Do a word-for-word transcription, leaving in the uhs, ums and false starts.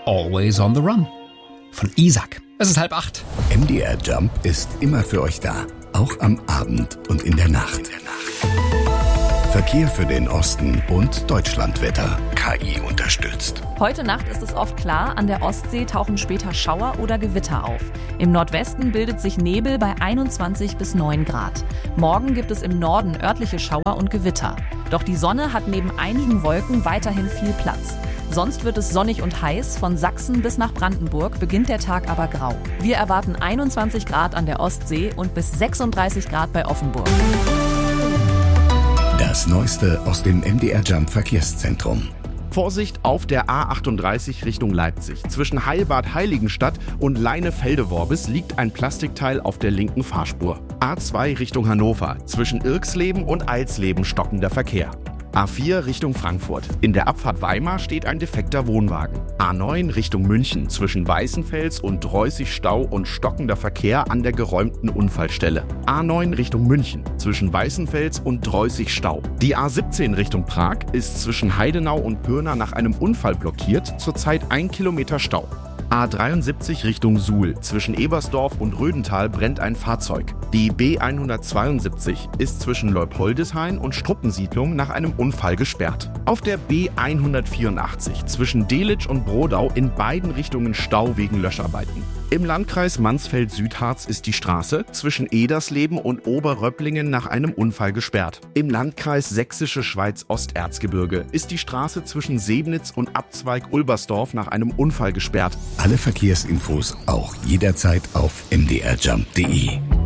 Always on the Run von Isaac. Es ist halb acht. M D R Jump ist immer für euch da, auch am Abend und in der Nacht. Verkehr für den Osten und Deutschlandwetter. K I unterstützt. Heute Nacht ist es oft klar, an der Ostsee tauchen später Schauer oder Gewitter auf. Im Nordwesten bildet sich Nebel bei einundzwanzig bis neun Grad. Morgen gibt es im Norden örtliche Schauer und Gewitter. Doch die Sonne hat neben einigen Wolken weiterhin viel Platz. Sonst wird es sonnig und heiß, von Sachsen bis nach Brandenburg beginnt der Tag aber grau. Wir erwarten einundzwanzig Grad an der Ostsee und bis sechsunddreißig Grad bei Offenburg. Das Neueste aus dem M D R Jump Verkehrszentrum. Vorsicht auf der A achtunddreißig Richtung Leipzig. Zwischen Heilbad Heiligenstadt und Leine-Feldeworbis liegt ein Plastikteil auf der linken Fahrspur. A zwei Richtung Hannover. Zwischen Irksleben und Eilsleben stockender Verkehr. A vier Richtung Frankfurt. In der Abfahrt Weimar steht ein defekter Wohnwagen. A neun Richtung München. Zwischen Weißenfels und Dreußig Stau und stockender Verkehr an der geräumten Unfallstelle. A neun Richtung München. Zwischen Weißenfels und Dreußig Stau. Die A siebzehn Richtung Prag ist zwischen Heidenau und Pirna nach einem Unfall blockiert. Zurzeit ein Kilometer Stau. A dreiundsiebzig Richtung Suhl. Zwischen Ebersdorf und Rödental brennt ein Fahrzeug. Die B hundertzweiundsiebzig ist zwischen Leupoldeshain und Struppensiedlung nach einem Unfall gesperrt. Auf der B hundertvierundachtzig zwischen Delitzsch und Brodau in beiden Richtungen Stau wegen Löscharbeiten. Im Landkreis Mansfeld-Südharz ist die Straße zwischen Edersleben und Oberröpplingen nach einem Unfall gesperrt. Im Landkreis Sächsische Schweiz-Osterzgebirge ist die Straße zwischen Sebnitz und Abzweig Ulbersdorf nach einem Unfall gesperrt. Alle Verkehrsinfos auch jederzeit auf m d r jump punkt d e.